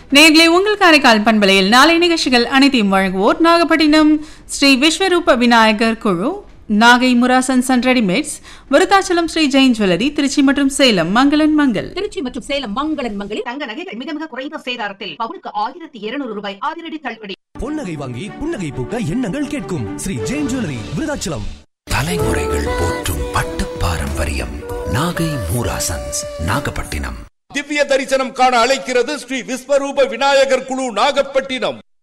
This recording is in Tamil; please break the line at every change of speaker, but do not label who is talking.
நேர்களை உங்கள் காரைக்கால் பண்பலையில் நாளை நிகழ்ச்சிகள் அனைத்தையும் வழங்குவோர் நாகப்பட்டினம் ஸ்ரீ விஸ்வரூப விநாயகர் குழு, Nagai முராசன்ஸ் and readymades, Virudhachalam Sri Jain jewellery, Trichy மற்றும் சேலம் மங்களன் மங்கள்.
திருச்சி மற்றும் சேலம் மங்களன் மங்களில்
தங்க நகைகள் மிக மிக குறைந்த சேதாரத்தில் பவுனுக்கு 1200 ரூபாய் அதிரடி தள்ளுபடி.
பொன்னகை வாங்கி புன்னகை பூக்க எண்ணங்கள் கேட்கும் ஸ்ரீ ஜெயின் ஜுவல்லரி, விருத்தாச்சலம்.
தலைமுறைகள் போற்றும் பட்டு பாரம்பரியம் நாகை மூராசன்ஸ், நாகப்பட்டினம்.
திவ்ய தரிசனம் காண அழைக்கிறது ஸ்ரீ விஸ்வரூப விநாயகர் குழு, நாகப்பட்டினம்.